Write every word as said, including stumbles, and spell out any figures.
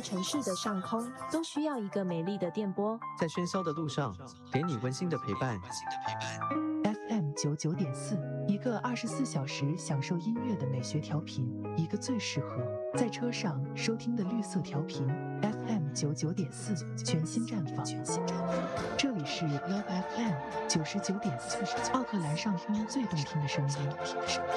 城市的上空都需要一个美丽的电波， 在喧嚣的路上，给你温馨的陪伴。 F M 九九点四，一个二十四小时享受音乐的美学调频，一个最适合在车上收听的绿色调频。F M 九九点四，全新绽放。这里是 Love F M 九十九点四，奥克兰上空最动听的声音。